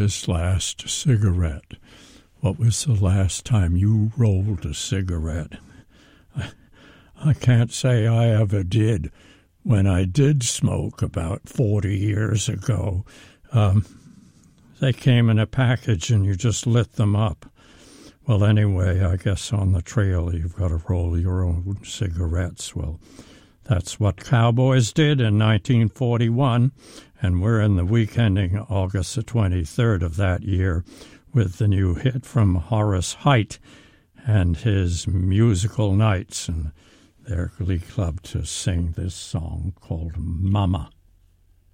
his last cigarette? What was the last time you rolled a cigarette? I can't say I ever did. When I did smoke about 40 years ago, they came in a package and you just lit them up. Well, anyway, I guess on the trail you've got to roll your own cigarettes. Well, that's what Cowboys did in 1941, and we're in the week ending August the 23rd of that year with the new hit from Horace Heidt and his Musical Nights and their glee club to sing this song called Mama.